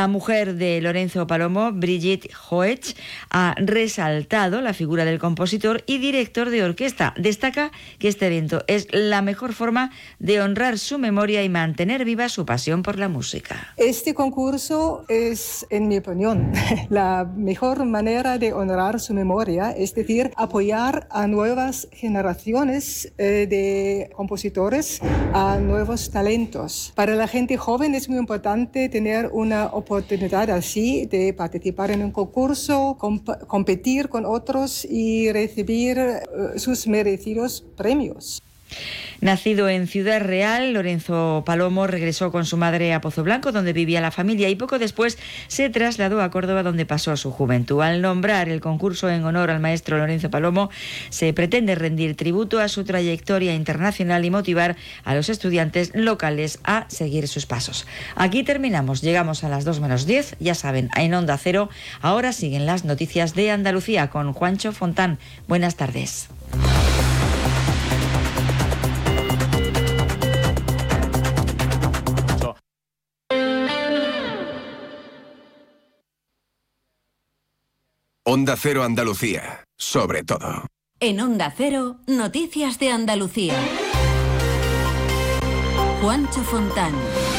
La mujer de Lorenzo Palomo, Brigitte Hoech, ha resaltado la figura del compositor y director de orquesta. Destaca que este evento es la mejor forma de honrar su memoria y mantener viva su pasión por la música. Este concurso es, en mi opinión, la mejor manera de honrar su memoria, es decir, apoyar a nuevas generaciones de compositores, a nuevos talentos. Para la gente joven es muy importante tener una oportunidad así de participar en un concurso, competir con otros y recibir sus merecidos premios. Nacido en Ciudad Real, Lorenzo Palomo regresó con su madre a Pozoblanco, donde vivía la familia, y poco después se trasladó a Córdoba, donde pasó su juventud. Al nombrar el concurso en honor al maestro Lorenzo Palomo, se pretende rendir tributo a su trayectoria internacional y motivar a los estudiantes locales a seguir sus pasos. Aquí terminamos, llegamos a las 2:10, ya saben, en Onda Cero. Ahora siguen las noticias de Andalucía con Juancho Fontán. Buenas tardes. Onda Cero Andalucía, sobre todo. En Onda Cero, noticias de Andalucía. Juancho Fontán.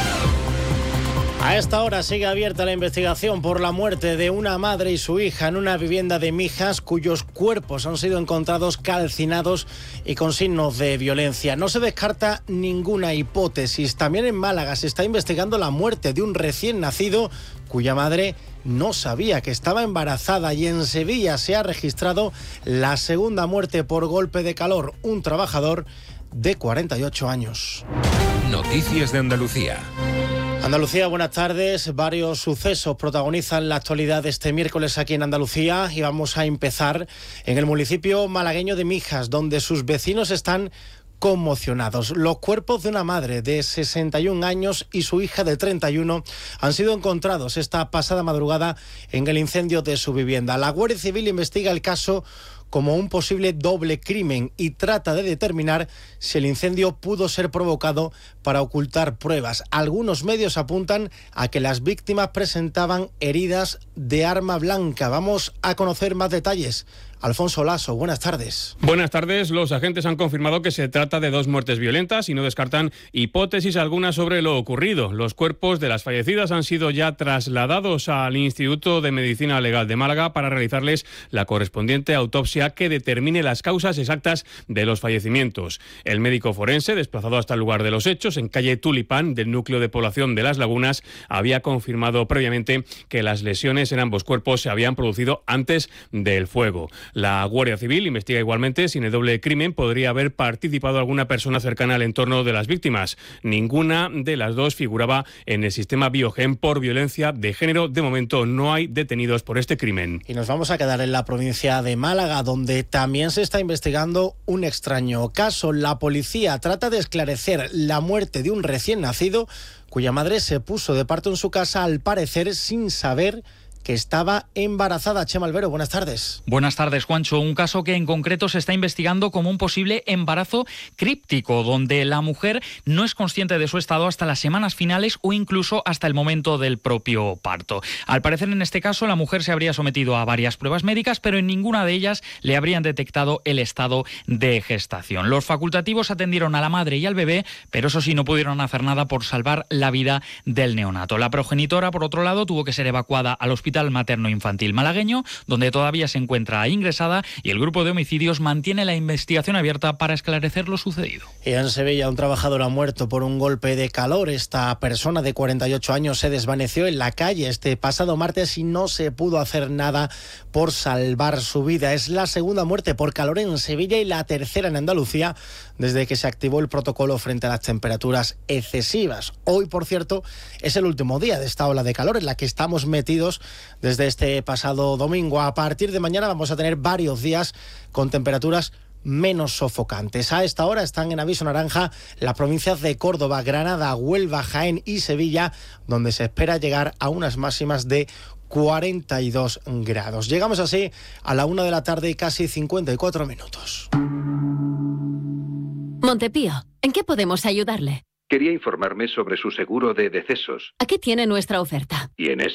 A esta hora sigue abierta la investigación por la muerte de una madre y su hija en una vivienda de Mijas, cuyos cuerpos han sido encontrados calcinados y con signos de violencia. No se descarta ninguna hipótesis. También en Málaga se está investigando la muerte de un recién nacido cuya madre no sabía que estaba embarazada, y en Sevilla se ha registrado la segunda muerte por golpe de calor, un trabajador de 48 años. Noticias de Andalucía. Andalucía, buenas tardes. Varios sucesos protagonizan la actualidad de este miércoles aquí en Andalucía, y vamos a empezar en el municipio malagueño de Mijas, donde sus vecinos están conmocionados. Los cuerpos de una madre de 61 años y su hija de 31 han sido encontrados esta pasada madrugada en el incendio de su vivienda. La Guardia Civil investiga el caso como un posible doble crimen y trata de determinar si el incendio pudo ser provocado para ocultar pruebas. Algunos medios apuntan a que las víctimas presentaban heridas de arma blanca. Vamos a conocer más detalles. Alfonso Lasso, buenas tardes. Buenas tardes. Los agentes han confirmado que se trata de 2 muertes violentas y no descartan hipótesis alguna sobre lo ocurrido. Los cuerpos de las fallecidas han sido ya trasladados al Instituto de Medicina Legal de Málaga para realizarles la correspondiente autopsia que determine las causas exactas de los fallecimientos. El médico forense, desplazado hasta el lugar de los hechos, en calle Tulipán, del núcleo de población de Las Lagunas, había confirmado previamente que las lesiones en ambos cuerpos se habían producido antes del fuego. La Guardia Civil investiga igualmente si en el doble crimen podría haber participado alguna persona cercana al entorno de las víctimas. Ninguna de las dos figuraba en el sistema Biogen por violencia de género. De momento no hay detenidos por este crimen. Y nos vamos a quedar en la provincia de Málaga, donde también se está investigando un extraño caso. La policía trata de esclarecer la muerte de un recién nacido cuya madre se puso de parto en su casa, al parecer sin saber que estaba embarazada. Chema Albero, buenas tardes. Buenas tardes, Juancho. Un caso que en concreto se está investigando como un posible embarazo críptico, donde la mujer no es consciente de su estado hasta las semanas finales o incluso hasta el momento del propio parto. Al parecer, en este caso, la mujer se habría sometido a varias pruebas médicas, pero en ninguna de ellas le habrían detectado el estado de gestación. Los facultativos atendieron a la madre y al bebé, pero eso sí, no pudieron hacer nada por salvar la vida del neonato. La progenitora, por otro lado, tuvo que ser evacuada al Hospital Materno-Infantil malagueño, donde todavía se encuentra ingresada, y el grupo de homicidios mantiene la investigación abierta para esclarecer lo sucedido. Y en Sevilla, un trabajador ha muerto por un golpe de calor. Esta persona de 48 años se desvaneció en la calle este pasado martes y no se pudo hacer nada por salvar su vida. Es la segunda muerte por calor en Sevilla y la tercera en Andalucía desde que se activó el protocolo frente a las temperaturas excesivas. Hoy, por cierto, es el último día de esta ola de calor en la que estamos metidos desde este pasado domingo. A partir de mañana vamos a tener varios días con temperaturas menos sofocantes. A esta hora están en aviso naranja las provincias de Córdoba, Granada, Huelva, Jaén y Sevilla, donde se espera llegar a unas máximas de 42 grados. Llegamos así a la 1 de la tarde y casi 54 minutos. Montepío, ¿en qué podemos ayudarle? Quería informarme sobre su seguro de decesos. Aquí tiene nuestra oferta. ¿Y en ese